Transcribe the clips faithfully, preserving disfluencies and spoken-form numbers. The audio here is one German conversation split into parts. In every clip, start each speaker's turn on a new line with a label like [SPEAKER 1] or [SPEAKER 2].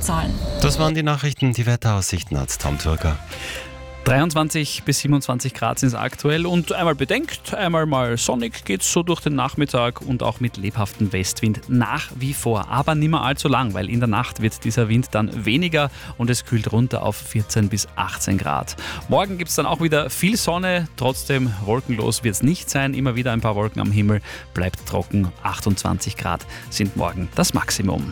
[SPEAKER 1] Zahlen.
[SPEAKER 2] Das waren die Nachrichten, die Wetteraussichten hat Tom Turger.
[SPEAKER 3] dreiundzwanzig bis siebenundzwanzig Grad sind es aktuell und einmal bedenkt, einmal mal sonnig geht es so durch den Nachmittag und auch mit lebhaftem Westwind nach wie vor. Aber nicht mehr allzu lang, weil in der Nacht wird dieser Wind dann weniger und es kühlt runter auf vierzehn bis achtzehn Grad. Morgen gibt es dann auch wieder viel Sonne, trotzdem wolkenlos wird es nicht sein. Immer wieder ein paar Wolken am Himmel, bleibt trocken. achtundzwanzig Grad sind morgen das Maximum.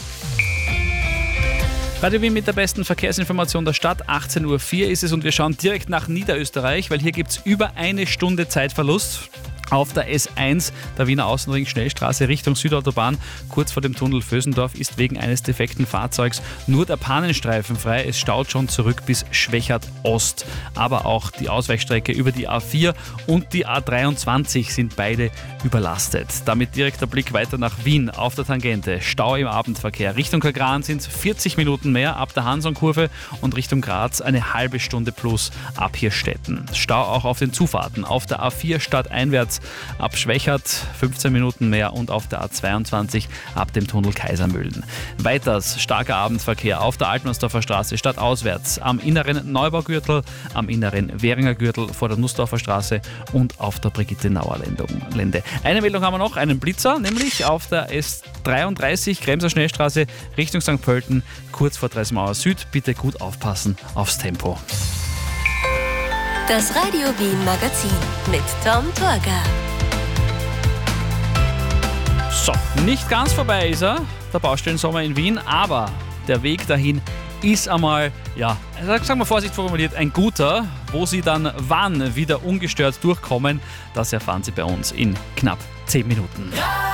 [SPEAKER 3] Radio Wien mit der besten Verkehrsinformation der Stadt. achtzehn Uhr vier ist es und wir schauen direkt nach Niederösterreich, weil hier gibt es über eine Stunde Zeitverlust. Auf der S eins, der Wiener Außenring Schnellstraße Richtung Südautobahn, kurz vor dem Tunnel Vösendorf, ist wegen eines defekten Fahrzeugs nur der Pannenstreifen frei. Es staut schon zurück bis Schwechat Ost. Aber auch die Ausweichstrecke über die A vier und die A dreiundzwanzig sind beide überlastet. Damit direkter Blick weiter nach Wien auf der Tangente. Stau im Abendverkehr. Richtung Kagran sind es vierzig Minuten mehr ab der Hansonkurve und Richtung Graz eine halbe Stunde plus ab Hirstetten. Stau auch auf den Zufahrten. Auf der A vier stadteinwärts ab Schwechat fünfzehn Minuten mehr und auf der A zweiundzwanzig ab dem Tunnel Kaisermühlen. Weiters starker Abendverkehr auf der Altmannsdorfer Straße stadtauswärts, am inneren Neubaugürtel, am inneren Währinger Gürtel vor der Nussdorfer Straße und auf der Brigitte-Nauer-Lende. Eine Meldung haben wir noch, einen Blitzer, nämlich auf der S dreiunddreißig Kremser Schnellstraße Richtung Sankt Pölten, kurz vor Dreißmauer Süd. Bitte gut aufpassen aufs Tempo.
[SPEAKER 4] Das Radio Wien Magazin mit Tom Turger.
[SPEAKER 3] So, nicht ganz vorbei ist er, der Baustellensommer in Wien, aber der Weg dahin ist einmal, ja, sagen wir vorsichtig formuliert, ein guter. Wo Sie dann wann wieder ungestört durchkommen, das erfahren Sie bei uns in knapp zehn Minuten.